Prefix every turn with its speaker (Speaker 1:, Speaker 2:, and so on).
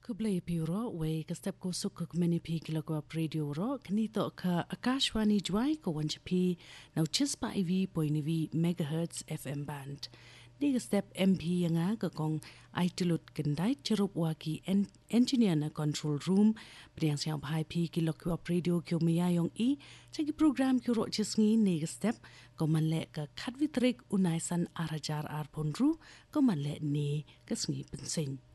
Speaker 1: Kublai Piro, way Kastep ko suk many p kilogwa radio ro, kanito ka Akashwani Jwai ko wanchapi, now chispa IV point V megahertz FM band. Diga step MP yanga ka kong aitilut kendai cherup waki engineer na control room, priang siang bhai p kilogwa radio kyo miyayong chagi program kyo ro chisngi niga step, ko manle ka khatwitrik unaisan arajar arponru, ko manle ni kasngi pensing.